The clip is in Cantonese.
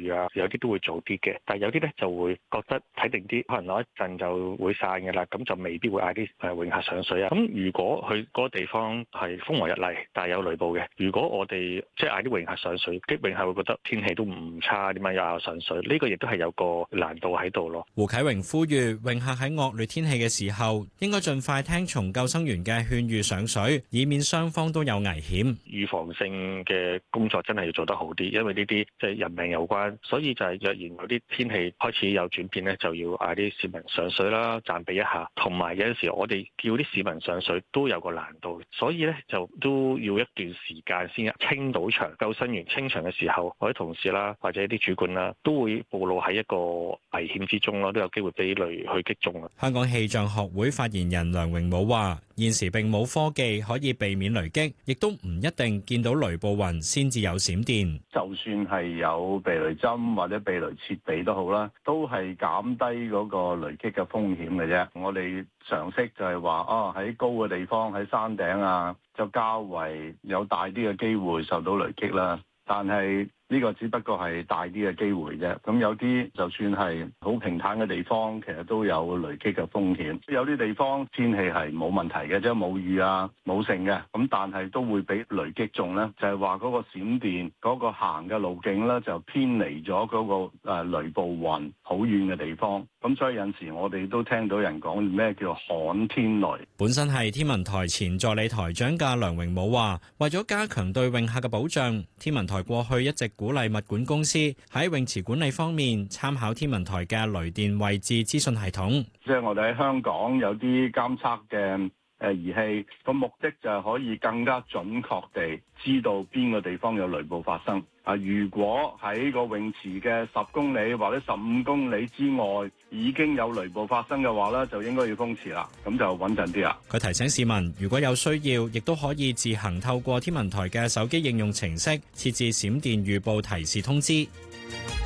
雨啊，有啲都會早啲嘅，但係有啲咧就會覺得睇定啲，可能攞一陣就會散嘅啦，咁就未必會嗌啲泳客上水啊。咁如果佢嗰個地方係風和日麗，但係有雷暴嘅，如果我哋即係嗌啲泳客上水，啲泳客會覺得天氣都唔差，點解又嗌上水？呢個亦都係有個難度喺度咯。 胡啟榮呼籲泳客喺惡劣天氣嘅時候，應該盡快聽從救生員嘅勸喻上水，以免雙方都有危險。 預防性嘅工作真係要做得好啲，因為呢啲即係人命有關，所以就係若然有啲天氣開始有轉變咧，就要嗌啲市民上水啦，暫避一下。同埋有陣時我哋叫啲市民上水都有個難度，所以咧就都要一段時間先清到場。救生員清場嘅時候，我啲同事啦或者啲主管啦都會暴露喺一個危險之中咯，都有機會俾雷去擊中啊。 香港氣象學會發言人梁榮武話：現時並冇科技可以避免雷擊，亦都唔一定見到雷暴雲先至有閃電。 就算係有避雷針或者避雷設備都好啦，都係減低嗰個雷擊嘅風險嘅啫。我哋常識就係話，喺高嘅地方喺山頂啊，就較為有大啲嘅機會受到雷擊啦。但係呢個只不過係大啲嘅機會啫。咁有啲就算係好平坦嘅地方，其實都有雷擊嘅風險。有啲地方天氣係冇問題嘅，即係冇雨啊、冇剩嘅。咁但係都會俾雷擊中咧，就係話嗰個閃電嗰個行嘅路徑咧，就偏離咗嗰個雷暴雲好遠嘅地方。咁所以有陣時我哋都聽到人講咩叫旱天雷。 本身係天文台前助理台長嘅梁榮武話，為咗加強對泳客嘅保障，天文台過去一直鼓勵物管公司喺泳池管理方面參考天文台嘅雷電位置資訊系統。 即係我哋喺香港有啲監測嘅儀器，個目的就係可以更加準確地知道邊個地方有雷暴發生。如果喺個泳池嘅10公里或者15公里之外已經有雷暴發生嘅話咧，就應該要封池啦，咁就穩陣啲啦。 佢提醒市民，如果有需要，亦都可以自行透過天文台嘅手機應用程式設置閃電預報提示通知。